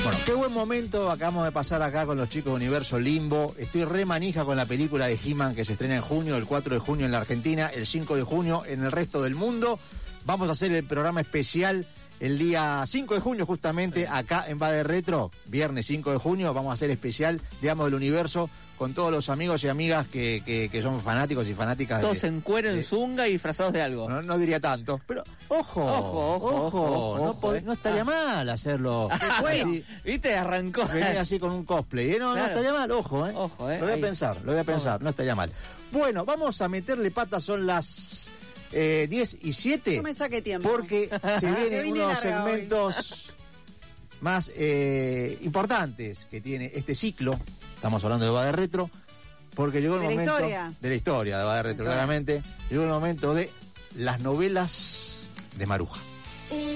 Bueno, qué buen momento acabamos de pasar acá con los chicos de Universo Limbo. Estoy re manija con la película de He-Man que se estrena en junio, el 4 de junio en la Argentina, el 5 de junio en el resto del mundo. Vamos a hacer el programa especial el día 5 de junio justamente acá en Va de Retro, viernes 5 de junio, vamos a hacer especial, digamos, del Universo con todos los amigos y amigas que son fanáticos y fanáticas. Todos en cuero, en zunga y disfrazados de algo. No diría tanto, pero ojo, no estaría mal hacerlo. Bueno, ¿viste? Arrancó. Venía así con un cosplay. No estaría mal, ojo. Lo voy a pensar, no estaría mal. Bueno, vamos a meterle patas, son las 10:07. No me saque tiempo. Porque se vienen unos segmentos más importantes que tiene este ciclo. Estamos hablando de Va de Retro, porque llegó el momento de la historia de Va de Retro, claramente. Llegó el momento de las novelas de Maruja.